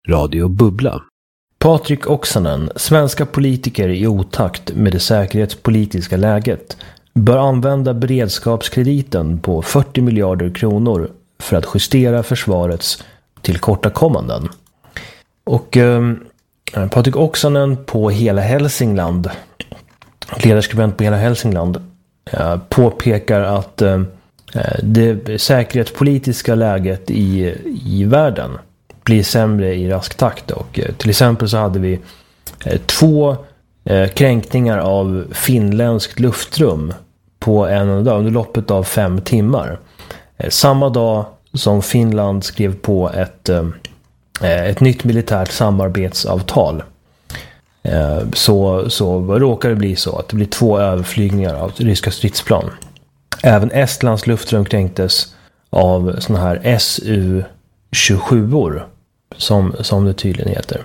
Radio Bubbla. Patrik Oksanen, svenska politiker i otakt med det säkerhetspolitiska läget, bör använda beredskapskrediten på 40 miljarder kronor för att justera försvarets tillkortakommanden. Och Patrik Oksanen på Hela Hälsingland, ledarskribent på Hela Hälsingland, påpekar att det säkerhetspolitiska läget i världen blir sämre i rask takt. Och till exempel så hade vi 2 kränkningar av finländskt luftrum på en dag under loppet av 5 timmar. Samma dag som Finland skrev på ett nytt militärt samarbetsavtal, så råkar det bli så att det blir 2 överflygningar av ryska stridsplan. Även Estlands luftrum kränktes av såna här Su-27-or som det tydligen heter.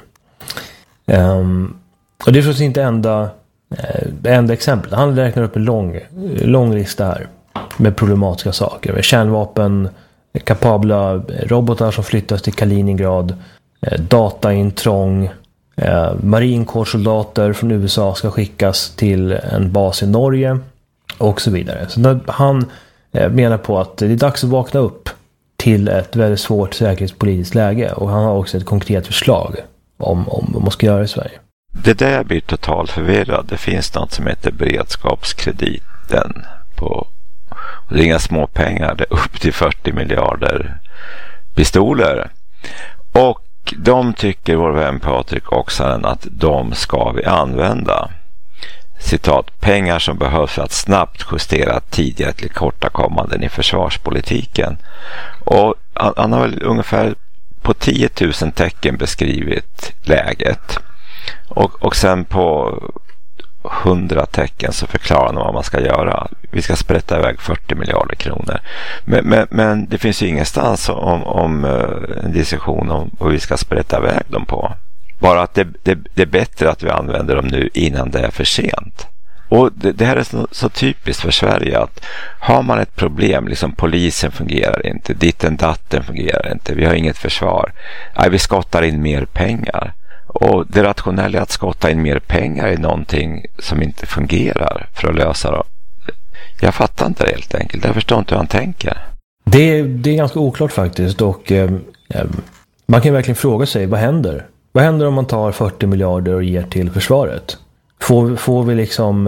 Och det är förstås inte enda exempel. Han räknar upp en lång lista här med problematiska saker. Med kärnvapen, kapabla robotar som flyttas till Kaliningrad, dataintrång, marinkårssoldater från USA ska skickas till en bas i Norge och så vidare. Så han menar på att det är dags att vakna upp till ett väldigt svårt säkerhetspolitiskt läge, och han har också ett konkret förslag om vad man ska göra i Sverige. Det där blir totalt förvirrad. Det finns något som heter beredskapskrediten på, det är inga små pengar, det är upp till 40 miljarder pistoler. Och de tycker vår vän Patrik Oksanen att de ska vi använda. Citat, pengar som behövs för att snabbt justera tidigare tillkortakommanden i försvarspolitiken. Och han har väl ungefär på 10 000 tecken beskrivit läget. Och sen på 100 tecken så förklarar han vad man ska göra. Vi ska sprätta iväg 40 miljarder kronor. Men det finns ju ingenstans om en diskussion om vad vi ska sprätta iväg dem på. Bara att det är bättre att vi använder dem nu innan det är för sent. Och det här är så typiskt för Sverige, att har man ett problem, liksom polisen fungerar inte, ditten datten fungerar inte, vi har inget försvar. Nej, vi skottar in mer pengar. Och det rationella är att skotta in mer pengar i någonting som inte fungerar för att lösa det. Jag fattar inte det helt enkelt. Jag förstår inte hur han tänker. Det är ganska oklart faktiskt, och man kan verkligen fråga sig, vad händer? Vad händer om man tar 40 miljarder och ger till försvaret? Får vi liksom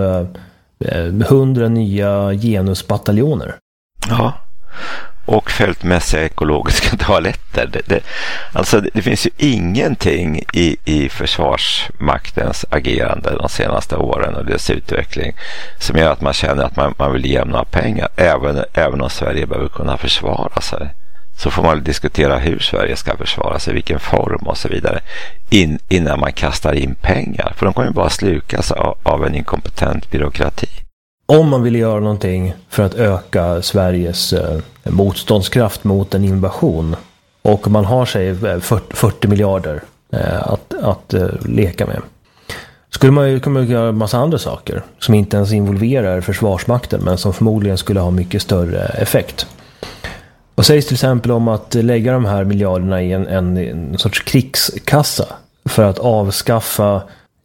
100 nya genusbataljoner? Ja, och fältmässiga ekologiska toaletter. Det finns ju ingenting i försvarsmaktens agerande de senaste åren och dess utveckling som gör att man känner att man vill ge några pengar. Även om Sverige behöver kunna försvara sig, så får man diskutera hur Sverige ska försvara sig, vilken form och så vidare, innan man kastar in pengar. För de kommer ju bara slukas av en inkompetent byråkrati. Om man vill göra någonting för att öka Sveriges motståndskraft mot en invasion, och man har sig 40 miljarder att leka med, skulle man ju kunna göra en massa andra saker som inte ens involverar försvarsmakten, men som förmodligen skulle ha mycket större effekt. Och sägs till exempel om att lägga de här miljarderna i en sorts krigskassa för att avskaffa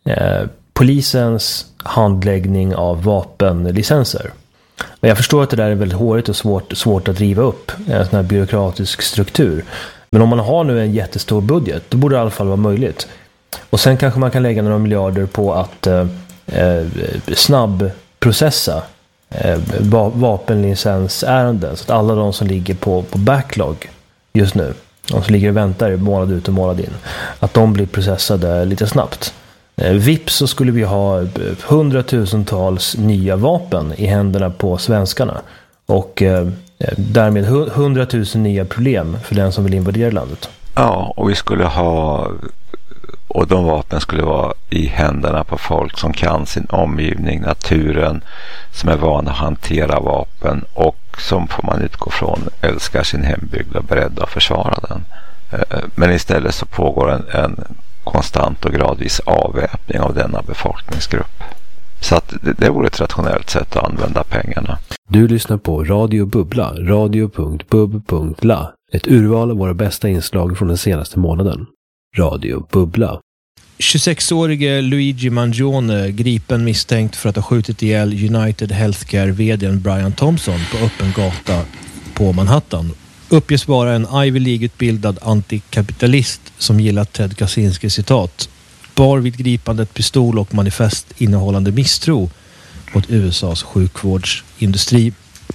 polisens handläggning av vapenlicenser. Men jag förstår att det där är väldigt hårigt och svårt att riva upp en sån här byråkratisk struktur. Men om man har nu en jättestor budget, då borde det i alla fall vara möjligt. Och sen kanske man kan lägga några miljarder på att snabbprocessa vapenlicensärenden, så att alla de som ligger på backlog just nu, de som ligger och väntar månad ut och månad in, att de blir processade lite snabbt. Vips så skulle vi ha 100,000-tals nya vapen i händerna på svenskarna, och därmed 100,000 nya problem för den som vill invadera landet. Ja, och vi skulle ha, och de vapen skulle vara i händerna på folk som kan sin omgivning, naturen, som är vana att hantera vapen och som, får man utgå från, älskar sin hembygd och är beredda att försvara den. Men istället så pågår en konstant och gradvis avväpning av denna befolkningsgrupp. Så att det vore ett rationellt sätt att använda pengarna. Du lyssnar på Radio Bubbla, radio.bub.la. Ett urval av våra bästa inslag från den senaste månaden. Radio Bubbla. 26-årige Luigi Mangione gripen misstänkt för att ha skjutit ihjäl United Healthcare-vd:n Brian Thompson på öppen gata på Manhattan. Uppges vara en Ivy League-utbildad antikapitalist som gillat Ted Kaczynski citat. Bar vid gripandet pistol och manifest innehållande misstro mot USAs sjukvårdsindustri.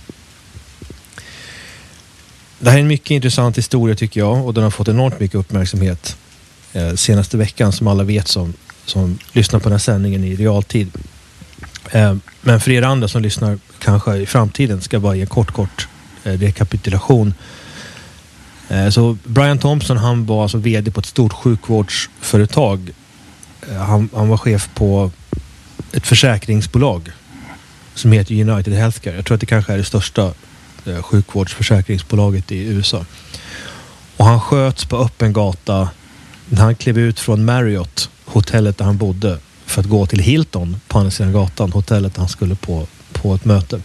Det här är en mycket intressant historia tycker jag, och den har fått enormt mycket uppmärksamhet senaste veckan, som alla vet som lyssnar på den här sändningen i realtid. Men för er andra som lyssnar kanske i framtiden ska bara ge en kort rekapitulation. Så Brian Thompson, han var alltså vd på ett stort sjukvårdsföretag. Han var chef på ett försäkringsbolag som heter United Healthcare. Jag tror att det kanske är det största sjukvårdsförsäkringsbolaget i USA. Och han sköts på öppen gata när han klev ut från Marriott, hotellet där han bodde, för att gå till Hilton på andra sidan gatan, hotellet där han skulle på ett möte.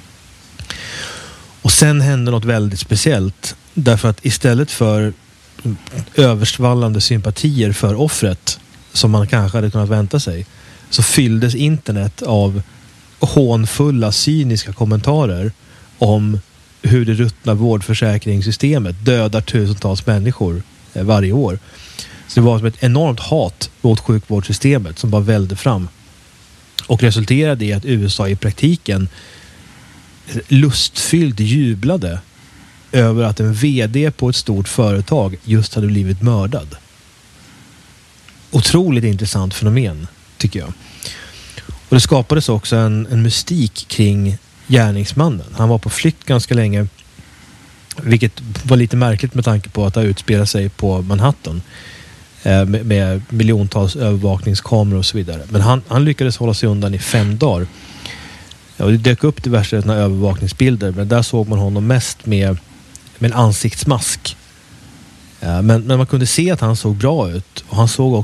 Och sen hände något väldigt speciellt, därför att istället för översvallande sympatier för offret som man kanske hade kunnat vänta sig, så fylldes internet av hånfulla, cyniska kommentarer om hur det ruttna vårdförsäkringssystemet dödar tusentals människor varje år. Så det var som ett enormt hat mot sjukvårdssystemet som bara välde fram. Och resulterade i att USA i praktiken lustfylld jublade över att en vd på ett stort företag just hade blivit mördad. Otroligt intressant fenomen, tycker jag. Och det skapades också en mystik kring gärningsmannen. Han var på flykt ganska länge, vilket var lite märkligt med tanke på att det utspelar sig på Manhattan med miljontals övervakningskameror och så vidare. Men han lyckades hålla sig undan i 5 dagar. Ja, det dök upp diverse övervakningsbilder, men där såg man honom mest med en ansiktsmask. Men man kunde se att han såg bra ut, och han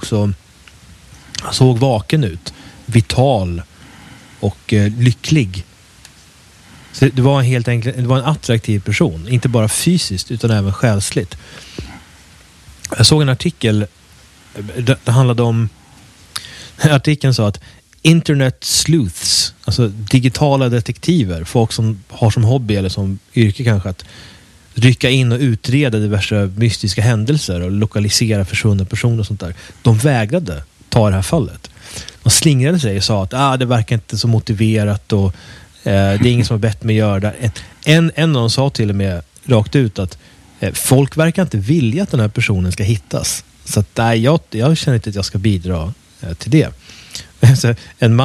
såg vaken ut, vital och lycklig. Så det var helt enkelt, det var en attraktiv person, inte bara fysiskt utan även själsligt. Jag såg en artikel, det handlade om, artikeln sa att internet sleuths, alltså digitala detektiver, folk som har som hobby eller som yrke kanske att rycka in och utreda diverse mystiska händelser och lokalisera försvunna personer och sånt där. De vägrade ta det här fallet. De slingrade sig och sa att det verkar inte så motiverat och det är ingen som har bett mig göra det. En av dem sa till och med rakt ut att folk verkar inte vilja att den här personen ska hittas. Så att jag känner inte att jag ska bidra till det. Så en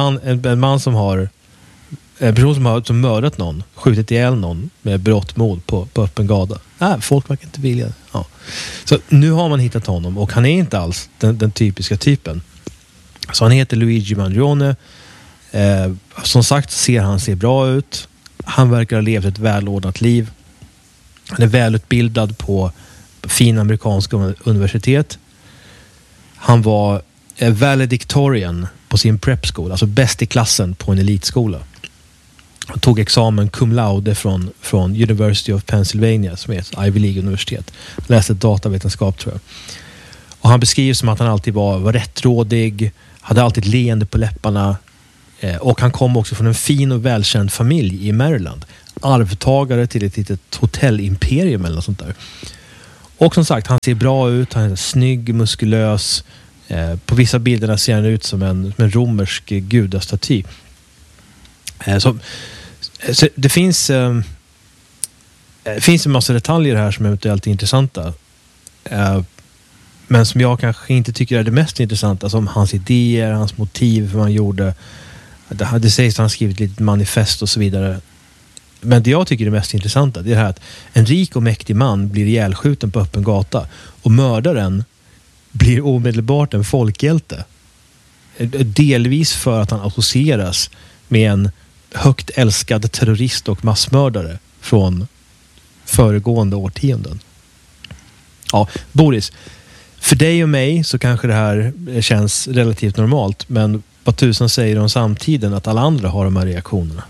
person som mördat någon, skjutit ihjäl någon med brottmål på öppen gata. Folk verkar inte vilja. Ja. Så nu har man hittat honom, och han är inte alls den typiska typen. Så han heter Luigi Mangione. Som sagt ser bra ut. Han verkar ha levt ett välordnat liv. Han är välutbildad på fin amerikanska universitet. Han var valedictorian på sin prep-skola, alltså bäst i klassen på en elitskola. Han tog examen cum laude från University of Pennsylvania, som är ett Ivy League-universitet. Läste datavetenskap, tror jag. Och han beskrivs som att han alltid var rättrådig, hade alltid leende på läpparna, och han kom också från en fin och välkänd familj i Maryland. Arvtagare till ett litet hotellimperium eller något sånt där. Och som sagt, han ser bra ut, han är snygg, muskulös. På vissa bilderna ser han ut som en romersk gudastaty. Så det finns en massa detaljer här som eventuellt är intressanta. Men som jag kanske inte tycker är det mest intressanta, som hans idéer, hans motiv, hur han gjorde. Det sägs att han skrivit lite manifest och så vidare. Men det jag tycker är det mest intressanta, det är det här att en rik och mäktig man blir ihjälskjuten på öppen gata, och mördaren blir omedelbart en folkhjälte. Delvis för att han associeras med en högt älskad terrorist och massmördare från föregående årtionden. Ja, Boris, för dig och mig så kanske det här känns relativt normalt, men vad tusan säger om samtiden att alla andra har de här reaktionerna?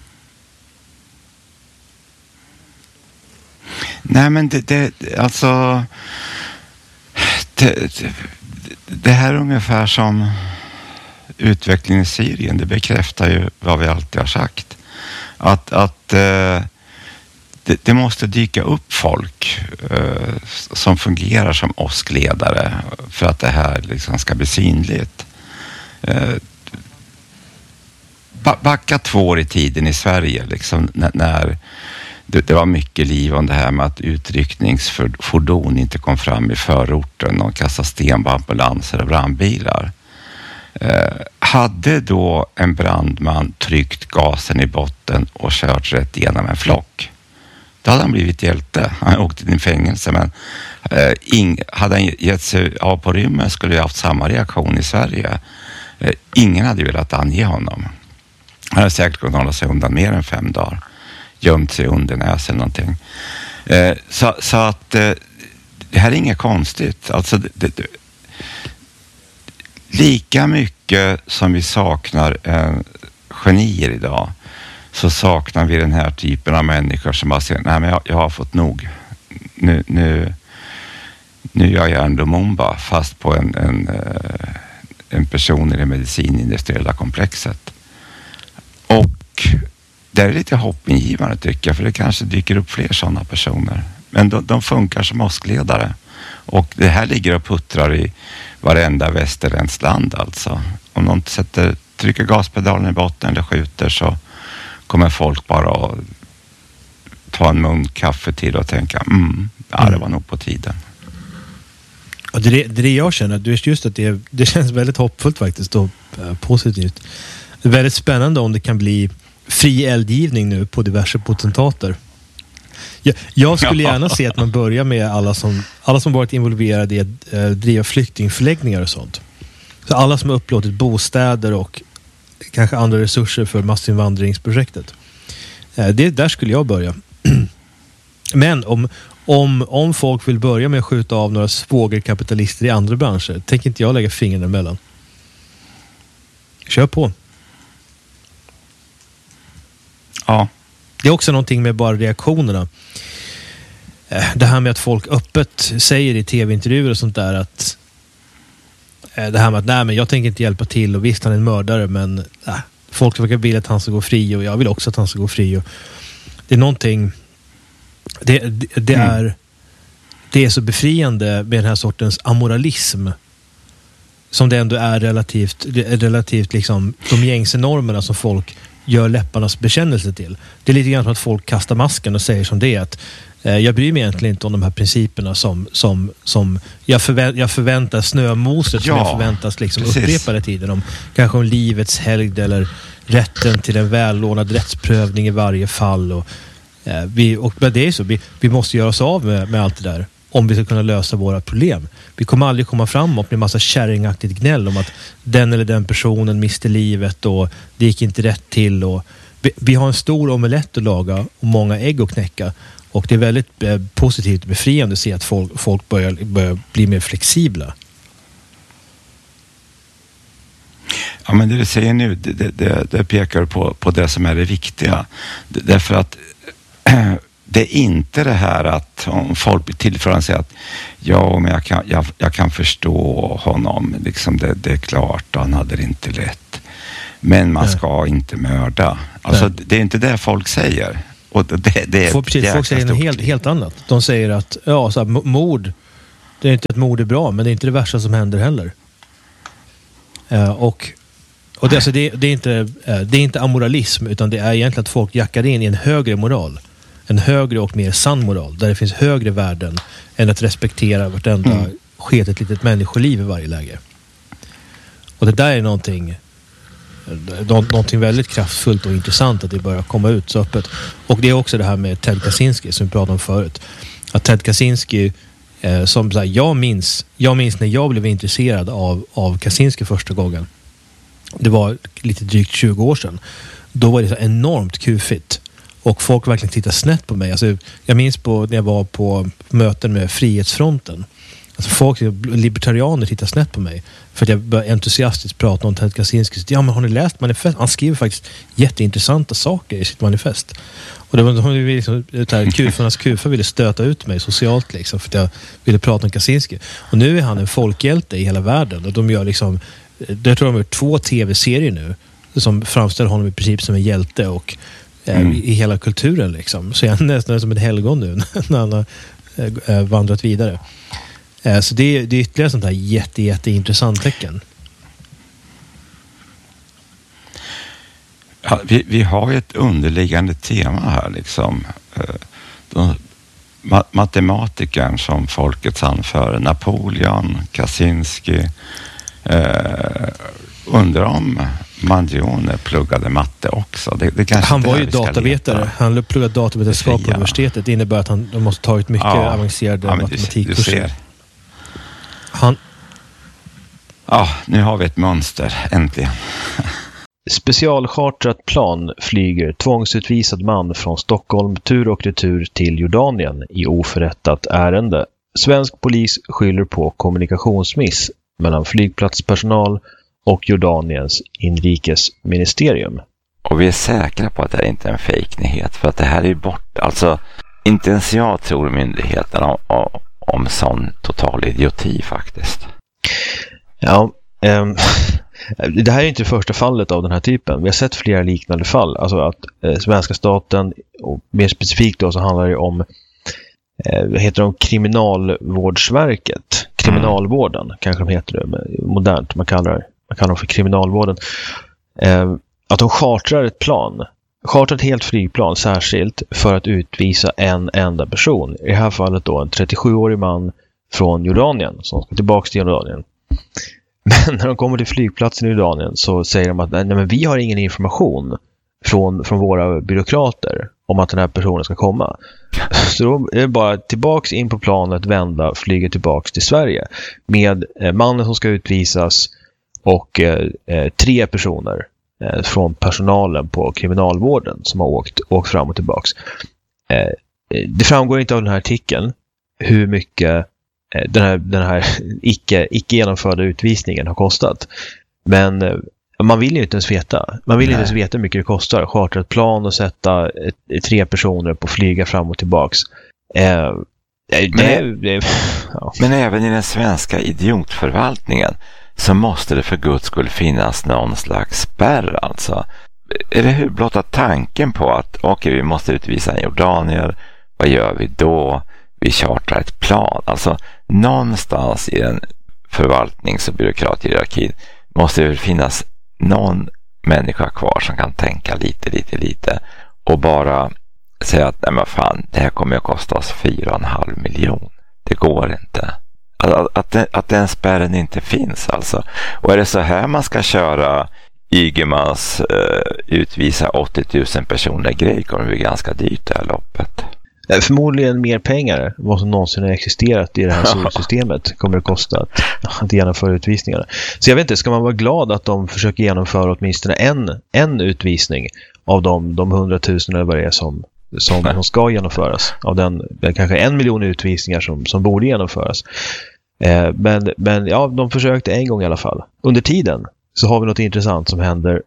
det här är ungefär som utvecklingen i Syrien. Det bekräftar ju vad vi alltid har sagt. Att det måste dyka upp folk som fungerar som åskledare för att det här liksom ska bli synligt. Backa 2 år i tiden i Sverige liksom, när det var mycket liv om det här med att utryckningsfordon inte kom fram i förorten och kastade sten på ambulanser och brandbilar. Hade då en brandman tryckt gasen i botten och kört rätt igenom en flock, då hade han blivit hjälte. Han åkte in i fängelse, men hade han gett sig av på rymmen skulle jag haft samma reaktion i Sverige. Ingen hade velat ange honom. Han hade säkert kunnat hålla sig undan mer än 5 dagar. Gömt sig under näs eller någonting. Så att det här är inget konstigt. Alltså lika mycket som vi saknar genier idag, så saknar vi den här typen av människor som bara säger, nej men jag har fått nog. Nu gör jag en Lumumba fast på en person i det medicinindustriella komplexet. Och det är lite hoppingivande tycker jag, för det kanske dyker upp fler sådana personer. Men de funkar som åskledare. Och det här ligger och puttrar i varenda västerländskt land alltså. Om någon trycker gaspedalen i botten eller skjuter, så kommer folk bara att ta en mun kaffe till och tänka, det var nog på tiden. Och det jag känner, just att det känns väldigt hoppfullt faktiskt och positivt. Det är väldigt spännande om det kan bli fri eldgivning nu på diverse potentater. Jag skulle gärna se att man börjar med alla som varit involverade i att driva flyktingförläggningar och sånt. Så alla som har upplåtit bostäder och kanske andra resurser för massinvandringsprojektet. Där skulle jag börja. Men om folk vill börja med att skjuta av några svågerkapitalister i andra branscher, tänker inte jag lägga fingrarna emellan. Kör på. Ja. Det är också någonting med bara reaktionerna. Det här med att folk öppet säger i tv-intervjuer och sånt där att det här med att nej men jag tänker inte hjälpa till och visst han är en mördare, men folk verkar vilja att han ska gå fri och jag vill också att han ska gå fri. Och det är någonting det är så befriande med den här sortens amoralism som det ändå är relativt liksom de gängse normerna som folk gör läpparnas bekännelse till. Det är lite grann som att folk kastar masken och säger som det är att jag bryr mig egentligen inte om de här principerna som jag förväntar snömoset som jag förväntas liksom upprepa i tiden om kanske om livets helgd eller rätten till en vällånad rättsprövning i varje fall och det är så vi måste göra oss av med allt det där om vi ska kunna lösa våra problem. Vi kommer aldrig komma framåt med en massa kärringaktigt gnäll om att den eller den personen miste livet och det gick inte rätt till och vi har en stor omelett att laga och många ägg att knäcka och det är väldigt positivt och befriande att se att folk börjar bli mer flexibla. Ja, men det du säger nu det pekar på det som är det viktiga. Därför att det är inte det här att om folk blir tillförande säger att men jag kan förstå honom, liksom det är klart, han hade det inte lätt. Men man ska inte mörda. Alltså det är inte det folk säger. Och det är folk säger något helt annat. De säger att mord, det är inte att mord är bra, men det är inte det värsta som händer heller. Och det, alltså det är inte amoralism, utan det är egentligen att folk jackar in i en högre moral. En högre och mer sann moral. Där det finns högre värden än att respektera vartenda sketet litet människoliv i varje läge. Och det där är någonting väldigt kraftfullt och intressant att det börjar komma ut så öppet. Och det är också det här med Ted Kaczynski som vi pratade om förut. Att Ted Kaczynski som så här, jag minns när jag blev intresserad av Kaczynski första gången. Det var lite drygt 20 år sedan. Då var det så enormt kufigt. Och folk verkligen tittade snett på mig. Alltså, jag minns när jag var på möten med Frihetsfronten. Alltså folk, libertarianer tittar snett på mig för att jag börjar entusiastiskt prata om Ted Kaczynski. Ja, men har ni läst manifest? Han skriver faktiskt jätteintressanta saker i sitt manifest. Och det var liksom, kufarnas kufar ville stöta ut mig socialt liksom, för att jag ville prata om Kaczynski. Och nu är han en folkhjälte i hela världen. Och de gör liksom, jag tror de har 2 tv-serier nu som framställer honom i princip som en hjälte och i hela kulturen liksom. Så jag är nästan som en helgon nu när han har vandrat vidare. Så det är ytterligare sånt här jätteintressant tecken. Ja, vi har ju ett underliggande tema här liksom. Matematikern som folkets anförare, Napoleon, Kaczynski. Undrar om Mangione pluggade matte också. Han var ju datavetare. Han pluggade datavetenskap på universitetet. Det innebär att han måste ha tagit mycket avancerade matematikkurser. Nu har vi ett mönster, äntligen. Specialchartrat plan flyger tvångsutvisad man från Stockholm tur och retur till Jordanien i oförrättat ärende. Svensk polis skyller på kommunikationsmiss mellan flygplatspersonal och Jordaniens inrikesministerium. Och vi är säkra på att det inte är en fejknyhet, för att det här är bort. Alltså, inte ens jag tror myndigheterna om sån total idioti faktiskt. Ja, det här är inte det första fallet av den här typen. Vi har sett flera liknande fall. Alltså att svenska staten, och mer specifikt då så handlar det om Kriminalvårdsverket. Kriminalvården kanske de heter det, modernt. Man kallar dem för kriminalvården. Att de chartrar ett ett helt flygplan särskilt för att utvisa en enda person. I det här fallet då en 37-årig man från Jordanien som ska tillbaka till Jordanien. Men när de kommer till flygplatsen i Jordanien så säger de att nej, men vi har ingen information från våra byråkrater om att den här personen ska komma. Så då är det bara tillbaks in på planet, vända, flyga tillbaks till Sverige med mannen som ska utvisas och 3 personer från personalen på kriminalvården som har åkt fram och tillbaks. Det framgår inte av den här artikeln hur mycket den här icke genomförda utvisningen har kostat. Men man vill ju inte ens veta. Man vill inte ens veta hur mycket det kostar. Chartra ett plan och sätta 3 personer på flyga fram och tillbaks. Men även i den svenska idiotförvaltningen så måste det för Guds skull finnas någon slags spärr alltså. Är det hur blotta tanken på att vi måste utvisa en jordanier, vad gör vi då? Vi chartrar ett plan. Alltså någonstans i den förvaltnings- och byråkrathierarkin måste det finnas någon människa kvar som kan tänka lite och bara säga att nej men fan, det här kommer att kosta oss 4,5 miljoner. Det går inte. Att den spärren inte finns alltså. Och är det så här man ska köra Ygemans utvisa 80 000 personer grej, kommer det bli ganska dyrt det här loppet. Förmodligen mer pengar vad som någonsin har existerat i det här systemet kommer det kosta att genomföra utvisningarna. Så jag vet inte, ska man vara glad att de försöker genomföra åtminstone en utvisning av de 100 000 eller vad det är som ska genomföras. Av den kanske 1 miljon utvisningar som borde genomföras. Men ja, de försökte en gång i alla fall. Under tiden så har vi något intressant som händer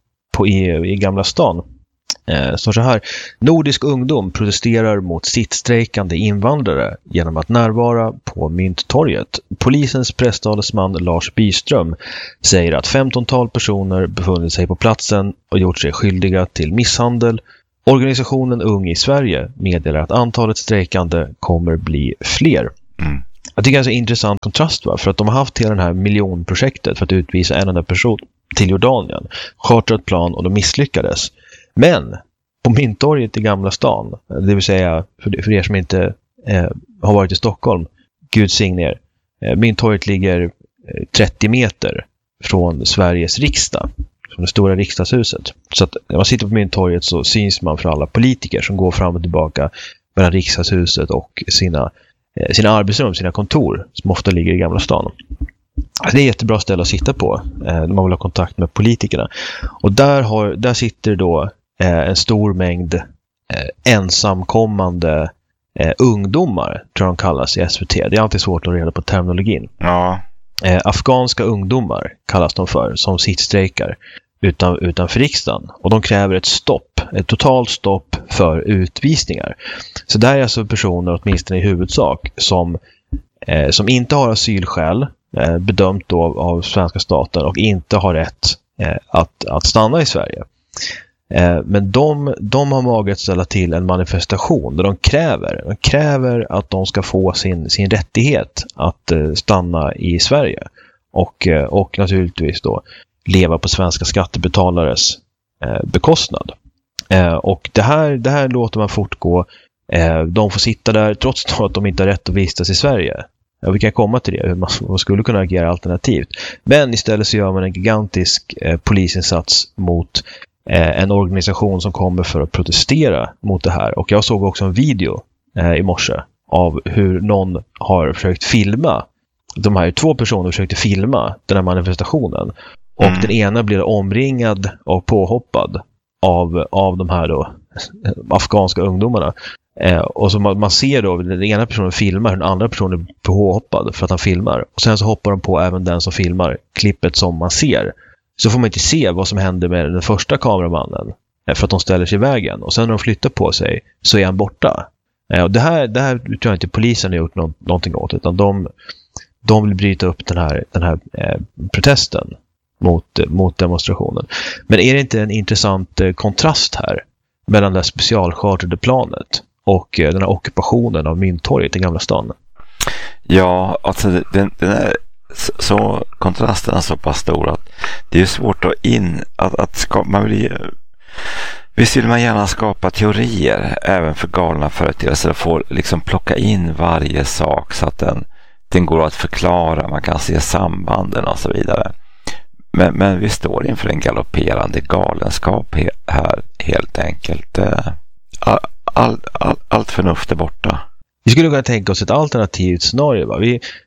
i Gamla stan. Står så här: nordisk ungdom protesterar mot sittstrejkande invandrare genom att närvara på Mynttorget. Polisens presstalesman Lars Byström säger att 15-tal personer befunnit sig på platsen och gjort sig skyldiga till misshandel. Organisationen Ung i Sverige meddelar att antalet strejkande kommer bli fler. Jag tycker det är en intressant kontrast, för att de har haft hela det här miljonprojektet för att utvisa en enda person till Jordanien, chartrat plan och de misslyckades. Men på Mynttorget i Gamla stan, det vill säga för er som inte har varit i Stockholm, Gud signe er, Mynttorget ligger 30 meter från Sveriges riksdag, från det stora riksdagshuset. Så att när man sitter på Mynttorget så syns man för alla politiker som går fram och tillbaka mellan riksdagshuset och sina arbetsrum, sina kontor som ofta ligger i Gamla stan. Det är ett jättebra ställe att sitta på när man vill ha kontakt med politikerna. Och där sitter då en stor mängd ensamkommande ungdomar, tror jag de kallas i SVT. Det är alltid svårt att reda på terminologin. Ja. Afghanska ungdomar kallas de för, som sittstrejkar utanför riksdagen. Och de kräver ett totalt stopp för utvisningar. Så där är alltså personer, åtminstone i huvudsak, som inte har asylskäl, bedömt då av svenska staten, och inte har rätt att stanna i Sverige. Men de har mage att ställa till en manifestation där de kräver att de ska få sin rättighet att stanna i Sverige och naturligtvis då leva på svenska skattebetalares bekostnad. Och det här låter man fortgå. De får sitta där trots att de inte har rätt att vistas i Sverige. Ja, vi kan komma till det, hur man skulle kunna agera alternativt. Men istället så gör man en gigantisk polisinsats mot en organisation som kommer för att protestera mot det här. Och jag såg också en video i morse av hur någon har försökt filma. De här 2 personer försökte filma den här manifestationen. Och den ena blir omringad och påhoppad av de här då afghanska ungdomarna. Och så man ser då den ena personen filmar, den andra personen är påhoppad för att han filmar. Och sen så hoppar de på även den som filmar klippet som man ser. Så får man inte se vad som händer med den första kameramannen för att de ställer sig i vägen. Och sen när de flyttar på sig så är han borta. Och det här tror jag inte polisen har gjort någonting åt, utan de vill bryta upp den här protesten mot demonstrationen. Men är det inte en intressant kontrast här mellan det specialchartrade planet och den här ockupationen av Mynttorget i Gamla stan? Ja, alltså den är så kontrasten är så pass stor att det är svårt att skapa. Visst vill man gärna skapa teorier även för galna företeelser och få liksom plocka in varje sak så att den går att förklara, man kan se sambanden och så vidare. Men vi står inför en galopperande galenskap här helt enkelt. Allt förnuft är borta. Vi skulle kunna tänka oss ett alternativt scenario. Va?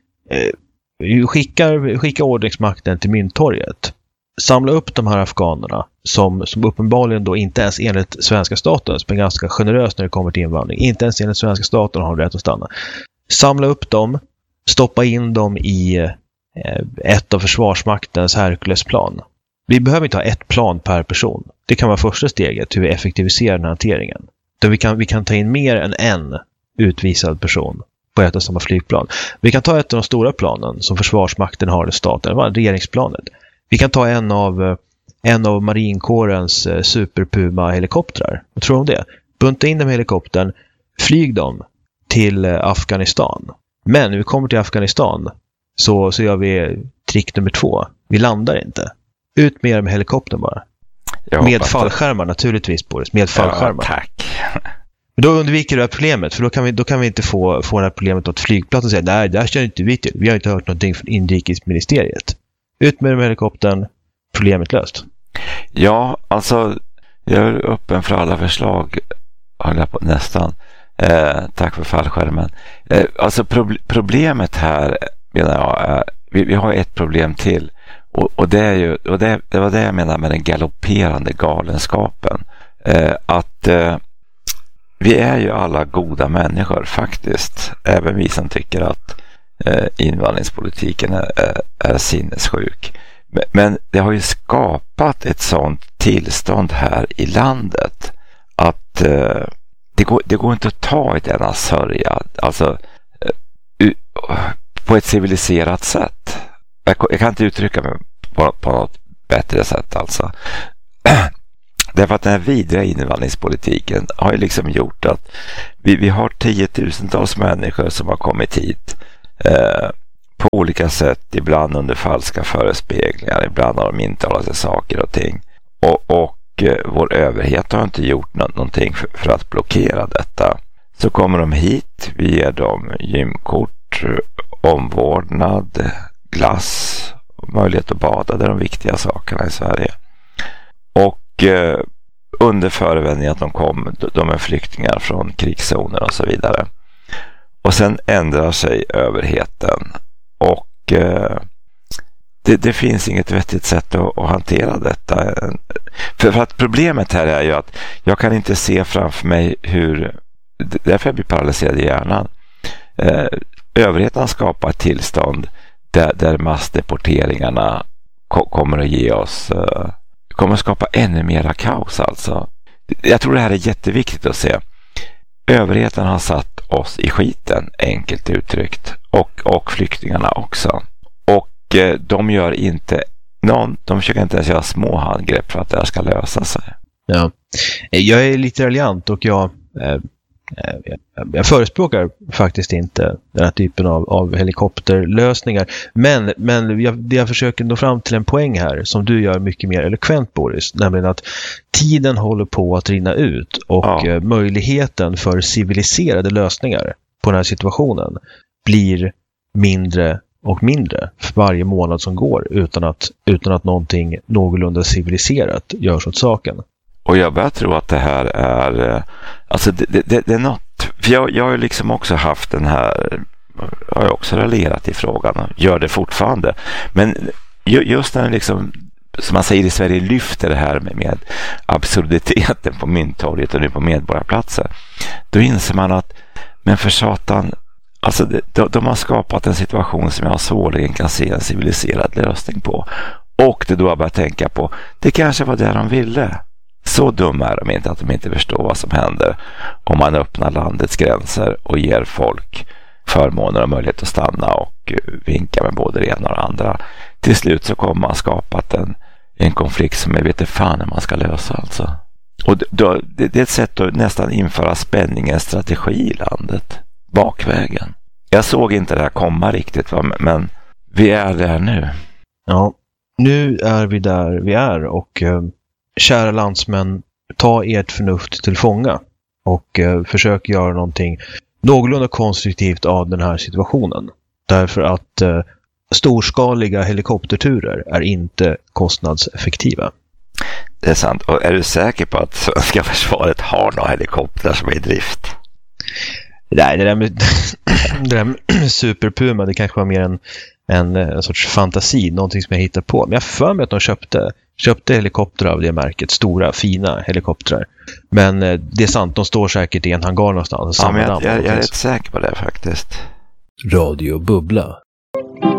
Vi skickar ordningsmakten till Mynttorget. Samla upp de här afghanerna som uppenbarligen då inte ens enligt svenska staten, som är ganska generös när det kommer till invandring, inte ens enligt svenska staten har rätt att stanna. Samla upp dem, stoppa in dem i ett av försvarsmaktens Herkulesplan. Vi behöver inte ha ett plan per person. Det kan vara första steget hur vi effektiviserar den här hanteringen. Där vi kan ta in mer än en utvisad person på ett och samma flygplan. Vi kan ta ett av de stora planen som försvarsmakten har i staten, regeringsplanet. Vi kan ta en av marinkårens Super-Puma-helikoptrar. Vad tror du om det? Bunta in dem i helikoptern, flyg dem till Afghanistan. Men när vi kommer till Afghanistan så gör vi trick nummer 2. Vi landar inte. Ut med dem helikoptern bara. Med fallskärmar naturligtvis, Boris. Med fallskärmar. Ja, tack. Då undviker du det här problemet. För då kan vi inte få det här problemet att flygplatsen säger nej, där känner inte vi till. Vi har inte hört någonting från inrikesministeriet. Ut med dem helikoptern. Problemet löst. Ja, alltså jag är öppen för alla förslag. Nästan. Tack för fallskärmen. Alltså problemet här menar jag är, vi har ett problem till och det är ju, och det var det jag menar med den galopperande galenskapen, att vi är ju alla goda människor faktiskt, även vi som tycker att invandringspolitiken är sinnessjuk, men det har ju skapat ett sånt tillstånd här i landet att det går inte att ta ett enda sörja, alltså på ett civiliserat sätt. Jag kan inte uttrycka mig på något bättre sätt alltså. Därför att den här vidriga invandringspolitiken har ju liksom gjort att vi har 10-tusentals människor som har kommit hit på olika sätt, ibland under falska förespeglingar, ibland har de intalat sig saker och ting. Och vår överhet har inte gjort någonting för att blockera detta. Så kommer de hit, vi ger dem gymkort, omvårdnad, glass och möjlighet att bada. Det är de viktiga sakerna i Sverige. Och under förevändning att de är flyktingar från krigszoner och så vidare. Och sen ändrar sig överheten. Och det finns inget vettigt sätt att hantera detta. För att problemet här är ju att jag kan inte se framför mig hur därför blir paralyserad i hjärnan. Överheten skapar ett tillstånd där massdeporteringarna kommer att ge oss, kommer att skapa ännu mera kaos alltså. Jag tror det här är jätteviktigt att se. Överheten har satt oss i skiten, enkelt uttryckt, och flyktingarna också. Och de gör inte de försöker inte ens göra små handgrepp för att det här ska lösa sig. Ja. Jag är lite raljant och jag förespråkar faktiskt inte den här typen av helikopterlösningar. Men jag försöker nå fram till en poäng här som du gör mycket mer eloquent, Boris. Nämligen att tiden håller på att rinna ut och möjligheten för civiliserade lösningar på den här situationen blir mindre och mindre för varje månad som går utan att någonting någorlunda civiliserat görs åt saken. Och jag börjar tro att det här är alltså det är något, för jag har ju liksom också haft den här, har jag också raljerat i frågan och gör det fortfarande, men just när det liksom, som man säger i Sverige, lyfter det här med absurditeten på Mynttorget och nu på Medborgarplatsen, då inser man att, men för satan, alltså de har skapat en situation som jag svårligen kan se en civiliserad lösning på, och det då jag börjar tänka på, det kanske var det de ville. Så dumma är de inte att de inte förstår vad som händer om man öppnar landets gränser och ger folk förmåner och möjlighet att stanna och vinka med både det ena och det andra. Till slut så kommer man skapat en konflikt som jag vet inte fan när man ska lösa alltså. Och det är ett sätt att nästan införa spänningens strategi i landet. Bakvägen. Jag såg inte det här komma riktigt, men vi är där nu. Ja, nu är vi där vi är och kära landsmän, ta ert förnuft till fånga och försök göra någonting någorlunda konstruktivt av den här situationen. Därför att storskaliga helikopterturer är inte kostnadseffektiva. Det är sant. Och är du säker på att svenska försvaret har några helikoptrar som är i drift? Nej, det där med Super Puma, det kanske var mer en sorts fantasi, någonting som jag hittade på. Men jag för mig att de köpte helikoptrar av det märket, stora, fina helikoptrar. Men det är sant, de står säkert i en hangar någonstans. Ja, men jag är rätt säker på det faktiskt. Radio Bubbla.